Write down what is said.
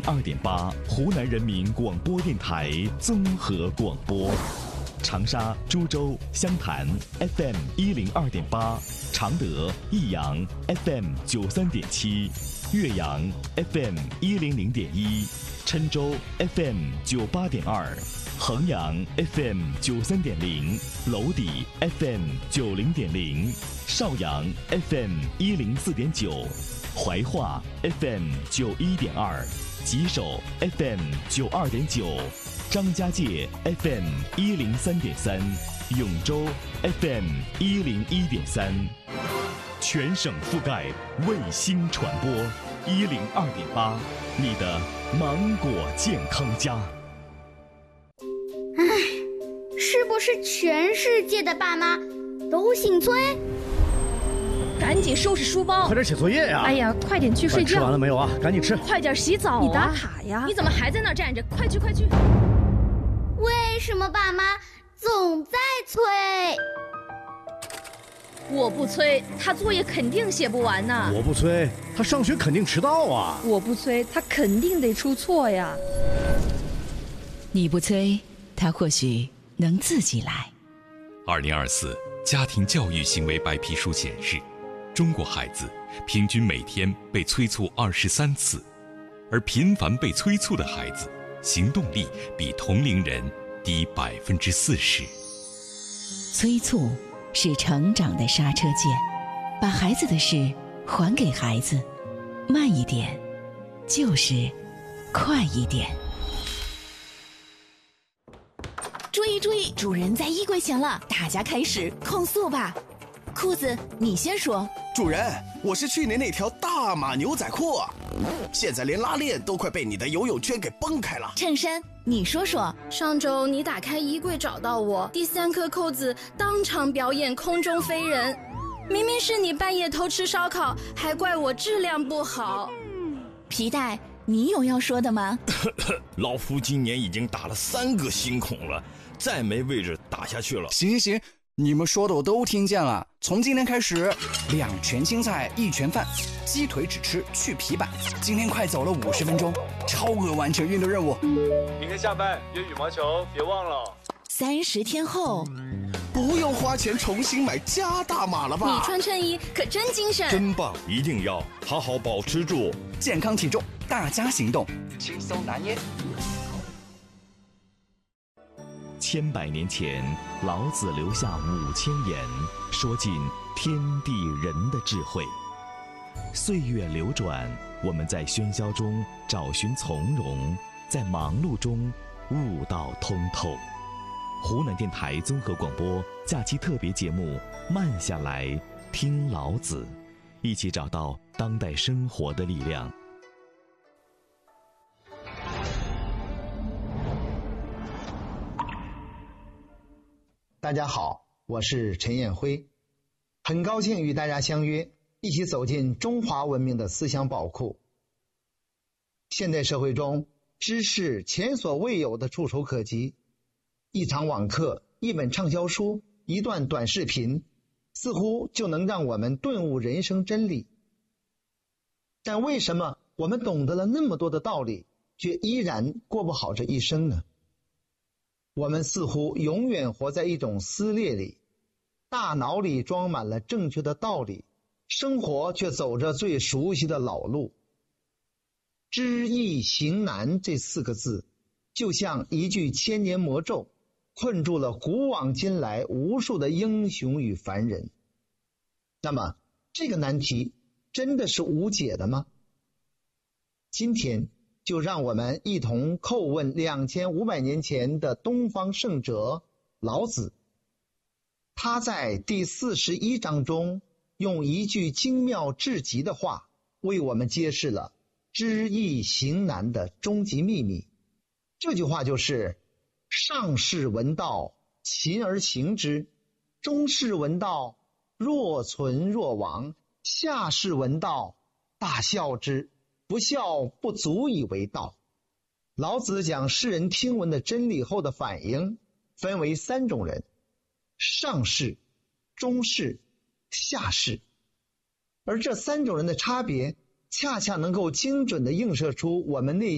102.8湖南人民广播电台综合广播，长沙、株洲、湘潭 FM 102.8，常德、益阳 FM 93.7，岳阳 FM 100.1，郴州 FM 98.2，衡阳 FM 93.0，娄底 FM 90.0，邵阳 FM 104.9，怀化 FM 91.2，吉首 FM 92.9，张家界 FM 103.3，永州 FM 101.3，全省覆盖卫星传播102.8，你的芒果健康家。 唉，是不是全世界的爸妈都姓崔？ 赶紧收拾书包， 快点写作业呀！ 哎呀，快点去睡觉。 吃完了没有啊？赶紧吃。 快点洗澡啊！ 你打卡呀？ 你怎么还在那儿站着？快去快去！ 为什么爸妈总在催？ 我不催，他作业肯定写不完呢。 我不催，他上学肯定迟到啊。 我不催，他肯定得出错呀。 你不催，他或许能自己来。 2024家庭教育行为白皮书显示，中国孩子平均每天被催促23次，而频繁被催促的孩子，行动力比同龄人低40%。 催促是成长的刹车键，把孩子的事还给孩子，慢一点，就是快一点。 注意注意，主人在衣柜前了，大家开始控诉吧。裤子，你先说。 主人，我是去年那条大码牛仔裤，现在连拉链都快被你的游泳圈给崩开了。 衬衫，你说说。 上周你打开衣柜找到我，第3颗扣子当场表演空中飞人，明明是你半夜偷吃烧烤，还怪我质量不好。 皮带，你有要说的吗？ 老夫今年已经打了3个新孔了，再没位置打下去了。 行，你们说的我都听见了。从今天开始，2拳青菜1拳饭，鸡腿只吃去皮板。今天快走了50分钟，超额完成运动任务。 明天下班约羽毛球，别忘了。 30天后， 不用花钱重新买加大码了吧？ 你穿衬衣可真精神， 真棒！一定要好好保持住健康体重，大家行动，轻松拿捏。 千百年前，老子留下5000言，说尽天地人的智慧。岁月流转，我们在喧嚣中找寻从容，在忙碌中悟道通透。湖南电台综合广播假期特别节目《慢下来听老子》，一起找到当代生活的力量。 大家好，我是陈彦辉，很高兴与大家相约，一起走进中华文明的思想宝库。现代社会中，知识前所未有的触手可及，一场网课、一本畅销书、一段短视频，似乎就能让我们顿悟人生真理。但为什么我们懂得了那么多的道理，却依然过不好这一生呢？我们似乎永远活在一种撕裂里，大脑里装满了正确的道理，生活却走着最熟悉的老路。知易行难这4个字，就像一句千年魔咒，困住了古往今来无数的英雄与凡人。那么，这个难题真的是无解的吗？今天就让我们一同叩问2500年前的东方圣哲老子。他在第41章中用一句精妙至极的话，为我们揭示了知易行难的终极秘密。这句话就是：上士闻道，勤而行之；中士闻道，若存若亡；下士闻道，大笑之。不孝不足以为道。老子讲世人听闻的真理后的反应分为3种人：上士、中士、下士。而这3种人的差别，恰恰能够精准地映射出我们内